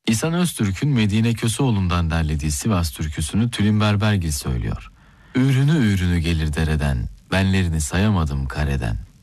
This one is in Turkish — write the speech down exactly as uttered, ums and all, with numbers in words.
İhsan Öztürk'ün Medine Köseoğlu'ndan derlediği Sivas türküsünü Tülin Berbergil söylüyor. Ürünü ürünü gelir dereden, benlerini sayamadım kareden.